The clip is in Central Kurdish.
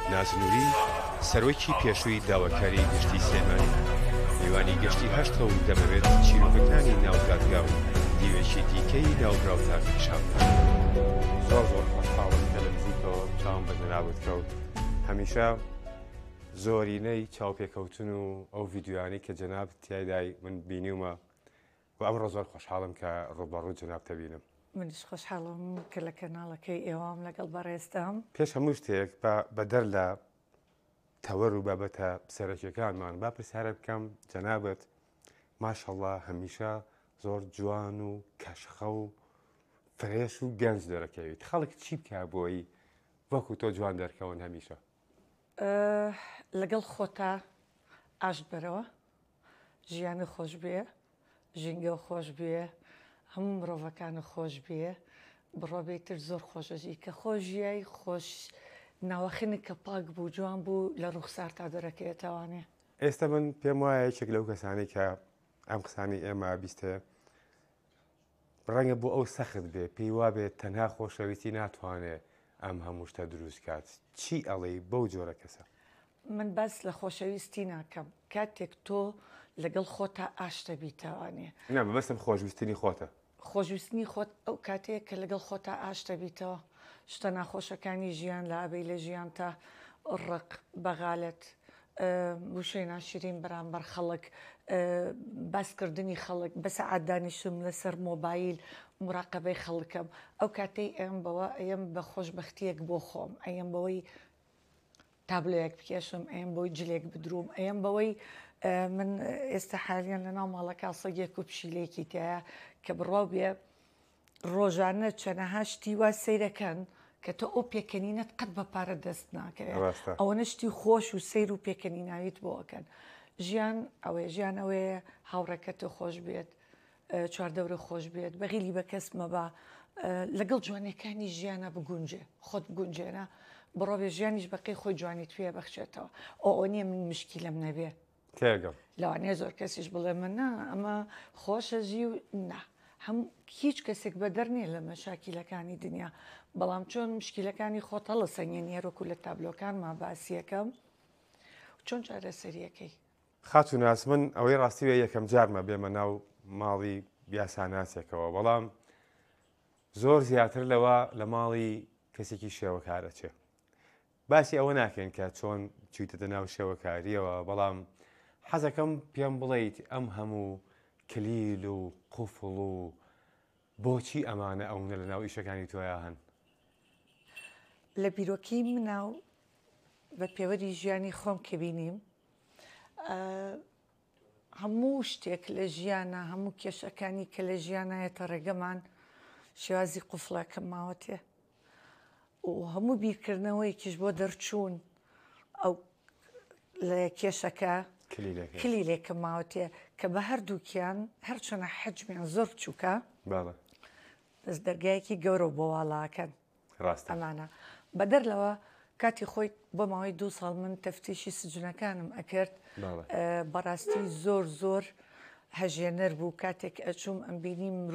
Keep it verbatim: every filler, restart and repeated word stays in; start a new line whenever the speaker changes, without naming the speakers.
نازنووری سەرۆکی پێشووی داواکاری گشتی سلێمانی میوانی گشتی هەشتە و دەمەوێت چیرۆکەکانی ناودادگا و دیوێکی دیکەی ناوبراوتان پیشان
زۆر زۆر خۆشحاڵم کە لە نزیکەوە چاوم بە جەنابەت کەوت. هەمیشە زۆرینەی چاوپێکەوتن و ئەو ڤیدیۆیانەی کە جەناب تیایدای من بینیومە و ئەمڕۆ زۆر خۆشحاڵم کە ڕووبەڕوو جەناب تەبینم.
منیش خۆشحاڵم کە لە کەناڵەکەی ئێوام لەگەڵ بەڕێستام.
پێش هەموو شتێک بەدەر لە تەوەر و بابەتە سەرەکیەکانمان با پرسیارە بکەم جەنابەت ماشەڵڵا هەمیشە زۆر جوان و کەشخە و فرێش و گەنج دەرەکەویت. خەڵک چی بکە بۆی وەکو تۆ جوان دەرکەون هەمیشە؟
لەگەڵ خۆتا ئاشت بەرەوە، ژیانە خۆش بێ، ژینگە خۆش بێ، هەموو مرۆڤەکانە خۆش بێ، بڕۆبێتتر زۆر خۆشەژی کە خۆش ژیای خۆش ناوەخنی کە پاک بوو جوان بوو لە ڕوخسار تا دەرەکەوێتەوانێ.
ئێستا من پێم وایە یەکێک لەو کەسانی کە ئەم قسانی ئێمە بیستێ ڕەنگە بۆ ئەو سەخت بێ پێی وابێت تەنها خۆشەویستی ناتوانێت ئەم هەموو شتە دروست کات. چی ئەڵێی بەو جۆرە کەسە؟
من بەس لە خۆشەویستی ناکەم کاتێک تۆ لەگەڵ خۆتا ئاشتە بیتەوانێ.
نا بەبەستم خۆشویستنی خۆتە.
خۆشویستنی خۆت ئەو کاتەیە کە لەگەڵ خۆتا ئاشتە بیتەوە شتە ناخۆشەکانی ژیان لە ئابەی لە ژیان تا ڕق بەغالت وشەی ناشرین بەرامبەر خەڵک باسکردنی خەڵک بەسە عادانیشم لەسەر مۆبایل مراقبەی خەڵکم ئەو کاتەی ئەم بەوە ئەم بە خۆشبەختیەک بۆ خۆم ئەم بەوەی تابلۆیەک بکێشم ئەم بۆی جلێک بدروم ئەم بەوەی من ئێستا حالیان لە ناو ماڵەکە سەگێک و پشیلێکی تایە کە بڕاو بێ ڕۆژانە چەنەها شتی وا سەیرەکەن کە تۆ ئەو پێکەنینەت قەت بە پارە دەست ناکەوێت ئەوەنە شتی خۆش و سیر و پێکەنی ناویت بۆەکەن. ژیان ئەوەیە ژیان ئەوەیە هاوڕێکەتە خۆش بێت چواردەورە خۆش بێت بەغیلی بە کەس مەبا لەگەڵ جوانەکانی ژیانە بگونجێ خۆت بگونجێنە بڕۆبێ ژیانیش بەقی خۆی جوانی توێ بەخشێتەوە ئەو ئەو نییە من مشکیلم نەبێ
تێگەم
لەوانەیە زۆر کەسیش بڵێ من نا ئەمە خۆشە ژی و نا هەم هیچ کەسێک بەدەر نییە لە مەشاکیلەکانی دنیا بەڵام چۆن مشکیلەکانی خۆت هەڵە سەنگێنیەرۆکو لە تابلۆکانمان باسیەکەم چۆن چارەسەریەکەی
خاتو ناس من ئەوەی ڕاستیوە یەکەم جارمە بێمە ناو ماڵی بیاساناسێکەوە بەڵام زۆر زیاتر لەوە لە ماڵی کەسێکی شێوەکارەچێ باسی ئەوە ناکەین کە چۆن چیتە ناو شێوەکاریەوە بەڵام حەزەکەم پێم بڵێیت ئەم هەموو کلیل و قوفڵ و بۆچی ئەمانە ئەوونە لە ناو ئیشەکانی تۆیان هەن؟
لە بیرۆکەی مناو بە پێوەری ژیانی خۆم کە بینیم هەموو شتێک لە ژیانە هەموو کێشەکانی کە لە ژیانایەتە ڕێگەمان شێوازی قوفڵەکەم ماوەتێ و هەموو بیرکردنەوەیکیش بۆ دەرچوون ئەو لە کێشەکە کلیلێکم ماوەتێ کە بە هەردووکیان هەرچەنە حەجمیان زۆر بچووکە دەست دەرگایەکی گەورە بۆ واڵاکەن ئەمانە بەدەر لەوە کاتی خۆی بۆ ماوەی دوو ساڵ من تەفتیشی سجنەکانم ئەکرد بەڕاستی زۆر زۆر هەژێنەر بوو کاتێک ئەچووم ئەم بینیم